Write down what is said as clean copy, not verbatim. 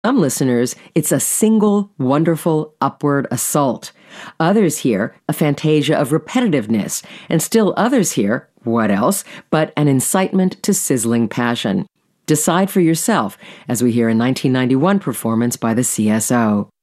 Some listeners, it's a single, wonderful, upward assault. Others hear a fantasia of repetitiveness, and still others hear, what else, but an incitement to sizzling passion. Decide for yourself, as we hear a 1991 performance by the CSO.